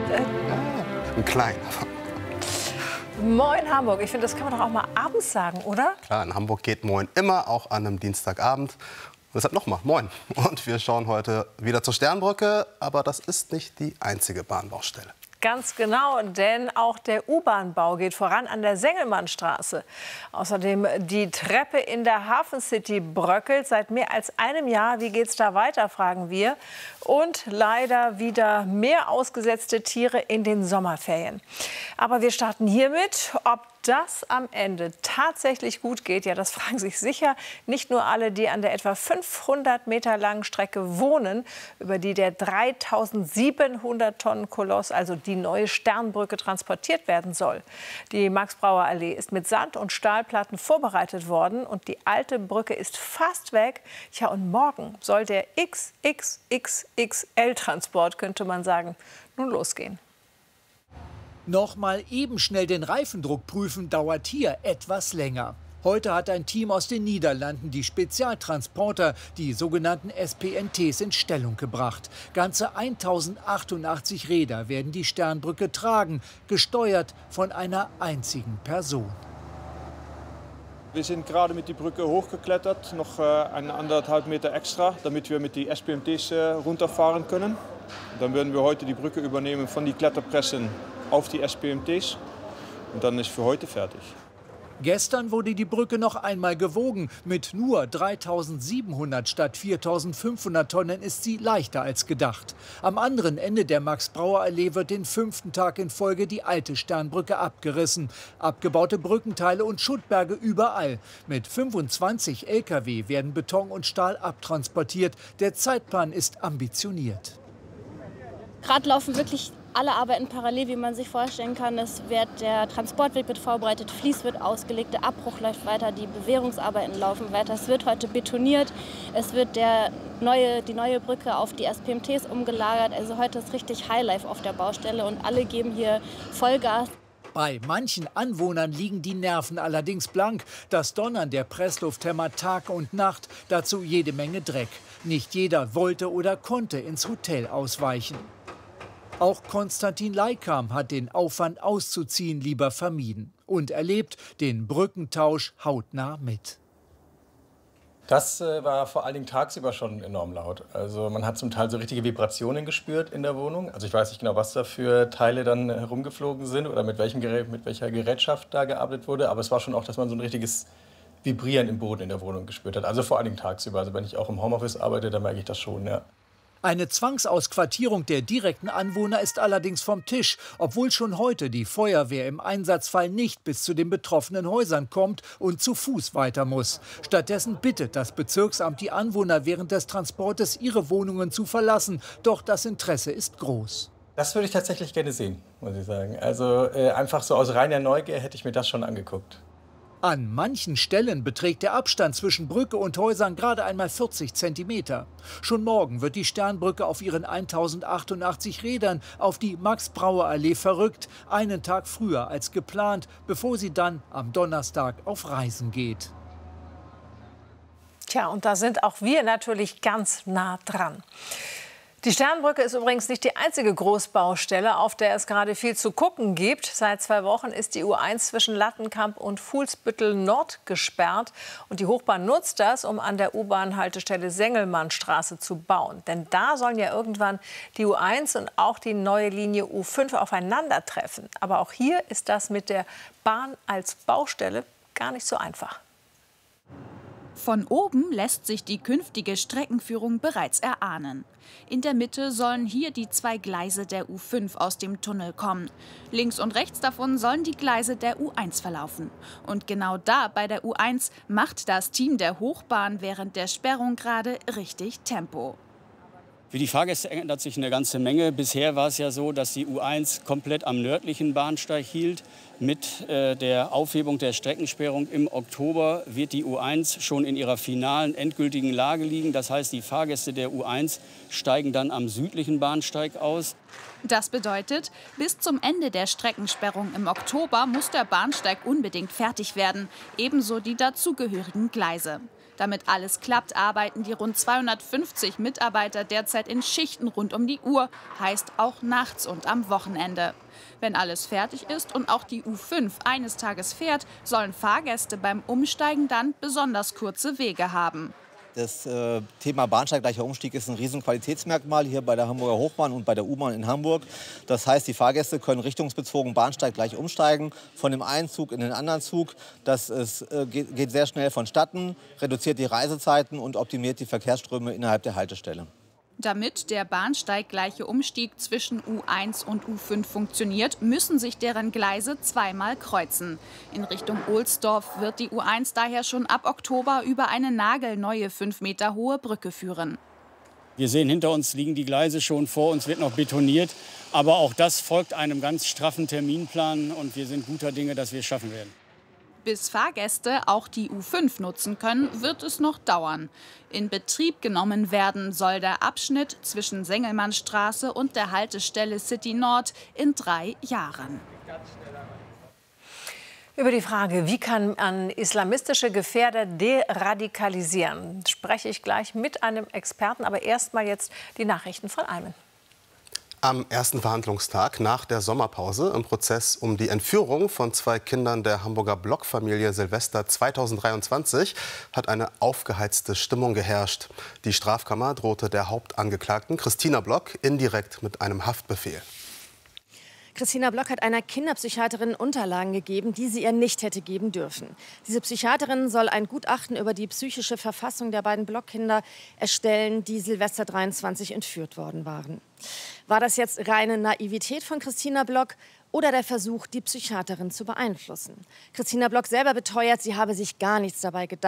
Ein kleiner. Moin Hamburg. Ich finde, das kann man doch auch mal abends sagen, oder? Klar, in Hamburg geht Moin immer, auch an einem Dienstagabend. Und deshalb nochmal Moin. Und wir schauen heute wieder zur Sternbrücke, aber das ist nicht die einzige Bahnbaustelle. Ganz genau, denn auch der U-Bahn-Bau geht voran an der Sengelmannstraße. Außerdem die Treppe in der Hafen City bröckelt seit mehr als einem Jahr. Wie geht's da weiter, fragen wir. Und leider wieder mehr ausgesetzte Tiere in den Sommerferien. Aber wir starten hiermit, ob das am Ende tatsächlich gut geht. Ja, das fragen sich sicher nicht nur alle, die an der etwa 500 Meter langen Strecke wohnen, über die der 3700 Tonnen Koloss, also die neue Sternbrücke, transportiert werden soll. Die Max-Brauer-Allee ist mit Sand- und Stahlplatten vorbereitet worden und die alte Brücke ist fast weg. Tja, und morgen soll der XXXXL-Transport, könnte man sagen, nun losgehen. Noch mal eben schnell den Reifendruck prüfen, dauert hier etwas länger. Heute hat ein Team aus den Niederlanden die Spezialtransporter, die sogenannten SPNTs, in Stellung gebracht. Ganze 1088 Räder werden die Sternbrücke tragen, gesteuert von einer einzigen Person. Wir sind gerade mit der Brücke hochgeklettert, noch 1,5 Meter extra, damit wir mit den SPMTs runterfahren können. Dann werden wir heute die Brücke übernehmen von den Kletterpressen auf die SPMTs und dann ist für heute fertig. Gestern wurde die Brücke noch einmal gewogen. Mit nur 3.700 statt 4.500 Tonnen ist sie leichter als gedacht. Am anderen Ende der Max-Brauer-Allee wird den 5. Tag in Folge die alte Sternbrücke abgerissen. Abgebaute Brückenteile und Schuttberge überall. Mit 25 Lkw werden Beton und Stahl abtransportiert. Der Zeitplan ist ambitioniert. Gerade laufen wirklich alle Arbeiten parallel, wie man sich vorstellen kann. Der Transportweg wird vorbereitet, Fließ wird ausgelegt, der Abbruch läuft weiter, die Bewährungsarbeiten laufen weiter. Es wird heute betoniert, es wird die neue Brücke auf die SPMTs umgelagert. Also heute ist richtig Highlife auf der Baustelle und alle geben hier Vollgas. Bei manchen Anwohnern liegen die Nerven allerdings blank. Das Donnern der Pressluft hämmert Tag und Nacht, dazu jede Menge Dreck. Nicht jeder wollte oder konnte ins Hotel ausweichen. Auch Konstantin Leikam hat den Aufwand auszuziehen lieber vermieden und erlebt den Brückentausch hautnah mit. Das war vor allen Dingen tagsüber schon enorm laut. Also man hat zum Teil so richtige Vibrationen gespürt in der Wohnung. Also ich weiß nicht genau, was da für Teile dann herumgeflogen sind oder mit welcher Gerätschaft da gearbeitet wurde. Aber es war schon auch, dass man so ein richtiges Vibrieren im Boden in der Wohnung gespürt hat. Also vor allen Dingen tagsüber. Also wenn ich auch im Homeoffice arbeite, dann merke ich das schon, ja. Eine Zwangsausquartierung der direkten Anwohner ist allerdings vom Tisch, obwohl schon heute die Feuerwehr im Einsatzfall nicht bis zu den betroffenen Häusern kommt und zu Fuß weiter muss. Stattdessen bittet das Bezirksamt die Anwohner während des Transportes, ihre Wohnungen zu verlassen. Doch das Interesse ist groß. Das würde ich tatsächlich gerne sehen, muss ich sagen. Also einfach so aus reiner Neugier hätte ich mir das schon angeguckt. An manchen Stellen beträgt der Abstand zwischen Brücke und Häusern gerade einmal 40 Zentimeter. Schon morgen wird die Sternbrücke auf ihren 1088 Rädern auf die Max-Brauer-Allee verrückt, einen Tag früher als geplant, bevor sie dann am Donnerstag auf Reisen geht. Tja, und da sind auch wir natürlich ganz nah dran. Die Sternbrücke ist übrigens nicht die einzige Großbaustelle, auf der es gerade viel zu gucken gibt. Seit 2 Wochen ist die U1 zwischen Lattenkamp und Fuhlsbüttel Nord gesperrt. Und die Hochbahn nutzt das, um an der U-Bahn-Haltestelle Sengelmannstraße zu bauen. Denn da sollen ja irgendwann die U1 und auch die neue Linie U5 aufeinandertreffen. Aber auch hier ist das mit der Bahn als Baustelle gar nicht so einfach. Von oben lässt sich die künftige Streckenführung bereits erahnen. In der Mitte sollen hier die 2 Gleise der U5 aus dem Tunnel kommen. Links und rechts davon sollen die Gleise der U1 verlaufen. Und genau da bei der U1 macht das Team der Hochbahn während der Sperrung gerade richtig Tempo. Für die Fahrgäste ändert sich eine ganze Menge. Bisher war es ja so, dass die U1 komplett am nördlichen Bahnsteig hielt. Mit der Aufhebung der Streckensperrung im Oktober wird die U1 schon in ihrer finalen, endgültigen Lage liegen. Das heißt, die Fahrgäste der U1 steigen dann am südlichen Bahnsteig aus. Das bedeutet, bis zum Ende der Streckensperrung im Oktober muss der Bahnsteig unbedingt fertig werden. Ebenso die dazugehörigen Gleise. Damit alles klappt, arbeiten die rund 250 Mitarbeiter derzeit in Schichten rund um die Uhr, heißt auch nachts und am Wochenende. Wenn alles fertig ist und auch die U5 eines Tages fährt, sollen Fahrgäste beim Umsteigen dann besonders kurze Wege haben. Das Thema bahnsteiggleicher Umstieg ist ein Riesenqualitätsmerkmal hier bei der Hamburger Hochbahn und bei der U-Bahn in Hamburg. Das heißt, die Fahrgäste können richtungsbezogen bahnsteiggleich umsteigen, von dem einen Zug in den anderen Zug. Das geht sehr schnell vonstatten, reduziert die Reisezeiten und optimiert die Verkehrsströme innerhalb der Haltestelle. Damit der bahnsteiggleiche Umstieg zwischen U1 und U5 funktioniert, müssen sich deren Gleise zweimal kreuzen. In Richtung Ohlsdorf wird die U1 daher schon ab Oktober über eine nagelneue 5 Meter hohe Brücke führen. Wir sehen, hinter uns liegen die Gleise schon, vor uns wird noch betoniert. Aber auch das folgt einem ganz straffen Terminplan und wir sind guter Dinge, dass wir es schaffen werden. Bis Fahrgäste auch die U5 nutzen können, wird es noch dauern. In Betrieb genommen werden soll der Abschnitt zwischen Sengelmannstraße und der Haltestelle City Nord in 3 Jahren. Über die Frage, wie kann man islamistische Gefährder deradikalisieren, spreche ich gleich mit einem Experten. Aber erst mal jetzt die Nachrichten von Almen. Am ersten Verhandlungstag nach der Sommerpause im Prozess um die Entführung von 2 Kindern der Hamburger Blockfamilie Silvester 2023 hat eine aufgeheizte Stimmung geherrscht. Die Strafkammer drohte der Hauptangeklagten Christina Block indirekt mit einem Haftbefehl. Christina Block hat einer Kinderpsychiaterin Unterlagen gegeben, die sie ihr nicht hätte geben dürfen. Diese Psychiaterin soll ein Gutachten über die psychische Verfassung der beiden Blockkinder erstellen, die Silvester 23 entführt worden waren. War das jetzt reine Naivität von Christina Block oder der Versuch, die Psychiaterin zu beeinflussen? Christina Block selber beteuert, sie habe sich gar nichts dabei gedacht.